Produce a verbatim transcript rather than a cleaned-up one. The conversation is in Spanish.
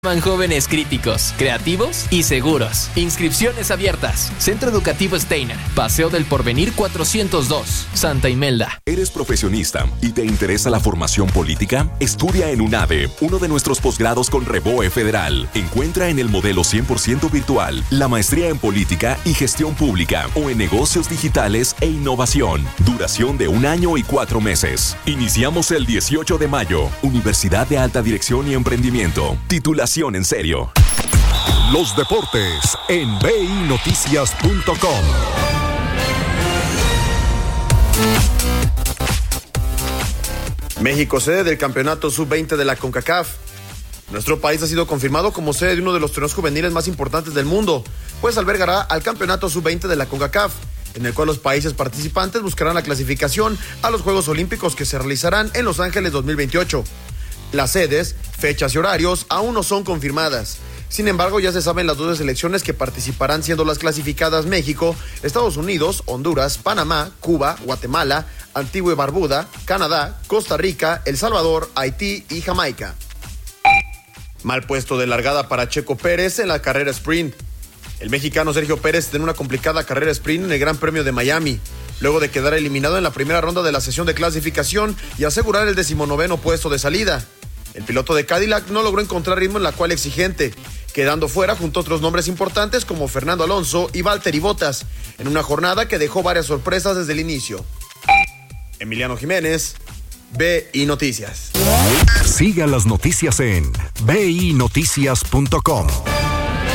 Jóvenes críticos, creativos y seguros. Inscripciones abiertas. Centro Educativo Steiner, Paseo del Porvenir cuatrocientos dos, Santa Imelda. ¿Eres profesionista y te interesa la formación política? Estudia en UNADE, uno de nuestros posgrados con Reboe Federal. Encuentra en el modelo cien por ciento virtual la maestría en política y gestión pública o en negocios digitales e innovación. Duración de un año y cuatro meses. Iniciamos el dieciocho de mayo. Universidad de Alta Dirección y Emprendimiento. Titulación en serio. Los deportes en b i noticias punto com. México, sede del campeonato sub veinte de la CONCACAF. Nuestro país ha sido confirmado como sede de uno de los torneos juveniles más importantes del mundo, pues albergará al campeonato sub veinte de la CONCACAF, en el cual los países participantes buscarán la clasificación a los Juegos Olímpicos que se realizarán en Los Ángeles dos mil veintiocho. Las sedes, fechas y horarios aún no son confirmadas. Sin embargo, ya se saben las doce selecciones que participarán, siendo las clasificadas México, Estados Unidos, Honduras, Panamá, Cuba, Guatemala, Antigua y Barbuda, Canadá, Costa Rica, El Salvador, Haití y Jamaica. Mal puesto de largada para Checo Pérez en la carrera sprint. El mexicano Sergio Pérez tiene una complicada carrera sprint en el Gran Premio de Miami, luego de quedar eliminado en la primera ronda de la sesión de clasificación y asegurar el decimonoveno puesto de salida. El piloto de Cadillac no logró encontrar ritmo en la cual exigente, quedando fuera junto a otros nombres importantes como Fernando Alonso y Valtteri Bottas, en una jornada que dejó varias sorpresas desde el inicio. Emiliano Jiménez, B I Noticias. Siga las noticias en b i noticias punto com.